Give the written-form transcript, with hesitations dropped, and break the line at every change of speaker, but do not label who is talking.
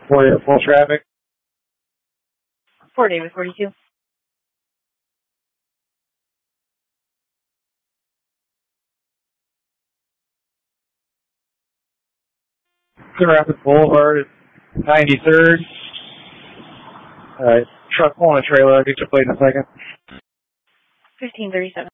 For full traffic.
4 David 42.
Rapid Boulevard, 93rd. Truck pulling a trailer. I'll get your plate in a second.
1537.